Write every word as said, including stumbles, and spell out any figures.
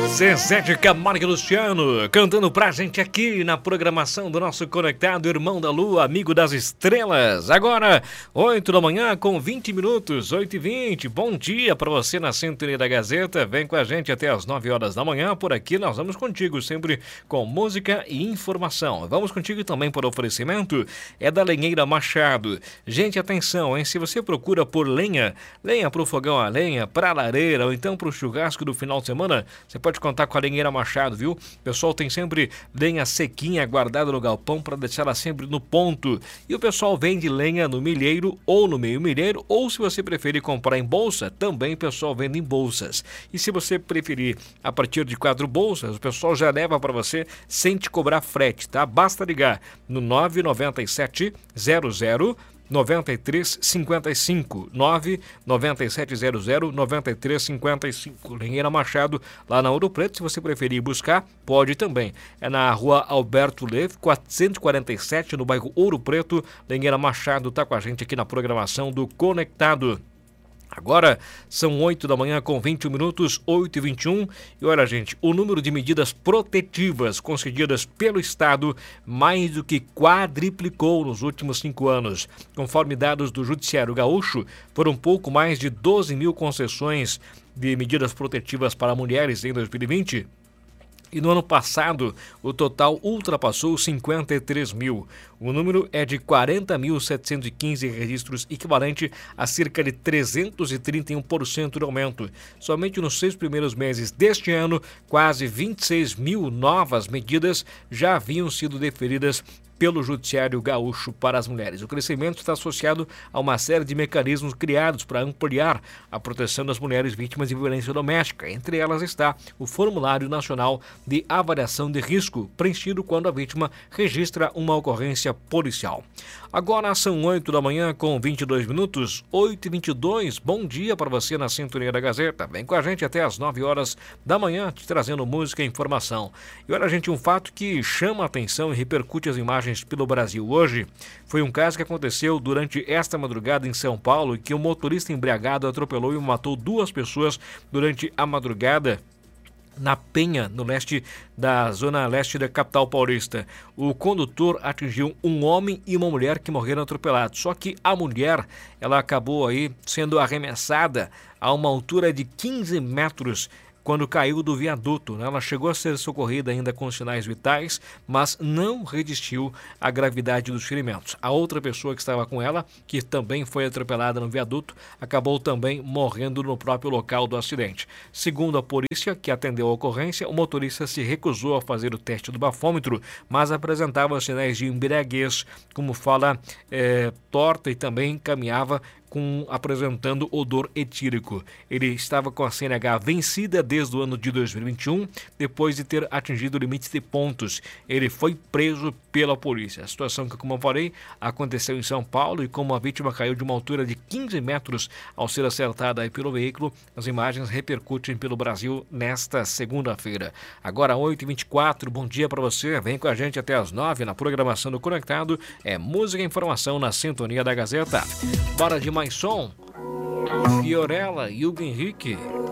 Zezé de Camargo e Luciano cantando pra gente aqui na programação do nosso Conectado, Irmão da Lua, Amigo das Estrelas. Agora, oito da manhã com vinte minutos, oito e vinte. Bom dia pra você na Sintonia da Gazeta. Vem com a gente até as nove horas da manhã. Por aqui nós vamos contigo sempre com música e informação. Vamos contigo também por oferecimento. É da Lenheira Machado. Gente, atenção, hein? Se você procura por lenha, lenha pro fogão a lenha, pra lareira ou então pro churrasco do final de semana, você pode contar com a Lenheira Machado, viu? O pessoal tem sempre lenha sequinha guardada no galpão para deixá-la sempre no ponto. E o pessoal vende lenha no milheiro ou no meio milheiro, ou se você preferir comprar em bolsa, também o pessoal vende em bolsas. E se você preferir a partir de quatro bolsas, o pessoal já leva para você sem te cobrar frete, tá? Basta ligar no nove nove sete zero zero nove três cinco cinco, nove nove sete zero zero nove três cinco cinco. Lenheira Machado, lá na Ouro Preto. Se você preferir buscar, pode também. É na rua Alberto Lev, quatrocentos e quarenta e sete, no bairro Ouro Preto. Lenheira Machado está com a gente aqui na programação do Conectado. Agora são oito da manhã com vinte minutos, oito e vinte e um. E olha, gente, o número de medidas protetivas concedidas pelo Estado mais do que quadriplicou nos últimos cinco anos. Conforme dados do Judiciário Gaúcho, foram pouco mais de doze mil concessões de medidas protetivas para mulheres em dois mil e vinte. E no ano passado, o total ultrapassou cinquenta e três mil. O número é de quarenta mil setecentos e quinze registros, equivalente a cerca de trezentos e trinta e um por cento de aumento. Somente nos seis primeiros meses deste ano, quase vinte e seis mil novas medidas já haviam sido deferidas pelo Judiciário Gaúcho para as mulheres. O crescimento está associado a uma série de mecanismos criados para ampliar a proteção das mulheres vítimas de violência doméstica. Entre elas está o Formulário Nacional de Avaliação de Risco, preenchido quando a vítima registra uma ocorrência policial. Agora são oito da manhã com vinte e dois minutos, oito e vinte e dois. Bom dia para você na Sintonia da Gazeta. Vem com a gente até as nove horas da manhã, te trazendo música e informação. E olha, gente, um fato que chama a atenção e repercute as imagens pelo Brasil hoje foi um caso que aconteceu durante esta madrugada em São Paulo, que um motorista embriagado atropelou e matou duas pessoas durante a madrugada na Penha, no leste da zona leste da capital paulista. O condutor atingiu um homem e uma mulher que morreram atropelados. Só que a mulher, ela acabou aí sendo arremessada a uma altura de quinze metros quando caiu do viaduto, né? Ela chegou a ser socorrida ainda com sinais vitais, mas não resistiu à gravidade dos ferimentos. A outra pessoa que estava com ela, que também foi atropelada no viaduto, acabou também morrendo no próprio local do acidente. Segundo a polícia, que atendeu a ocorrência, o motorista se recusou a fazer o teste do bafômetro, mas apresentava sinais de embriaguez, como fala é, torta, e também caminhava com, apresentando odor etílico. Ele estava com a C N H vencida desde o ano de dois mil e vinte e um, depois de ter atingido o limite de pontos. Ele foi preso pela polícia. A situação que, como eu falei, aconteceu em São Paulo, e como a vítima caiu de uma altura de quinze metros ao ser acertada aí pelo veículo, as imagens repercutem pelo Brasil nesta segunda-feira. Agora oito e vinte e quatro, bom dia para você. Vem com a gente até as nove na programação do Conectado. É música e informação na Sintonia da Gazeta. Bora de mais som. Fiorella e Hugo Henrique.